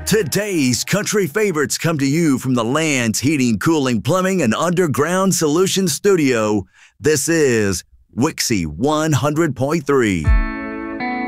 Today's country favorites come to you from the Land's Heating, Cooling, Plumbing, and Underground Solutions Studio. This is Wixie 100.3.